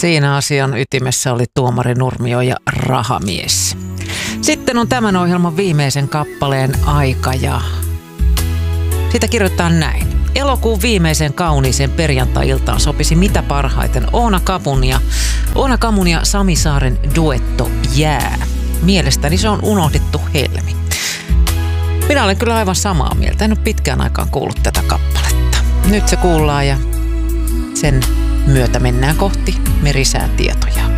Siinä asian ytimessä oli Tuomari Nurmio ja Rahamies. Sitten on tämän ohjelman viimeisen kappaleen aika ja sitä kirjoittaa näin. Elokuun viimeisen kauniisen perjantai-iltaan sopisi mitä parhaiten Oona Kamun ja Sami Saaren duetto Jää. Mielestäni se on unohdettu helmi. Minä olen kyllä aivan samaa mieltä. En ole pitkään aikaan kuullut tätä kappaletta. Nyt se kuullaan ja sen myötä mennään kohti merisäätietoja.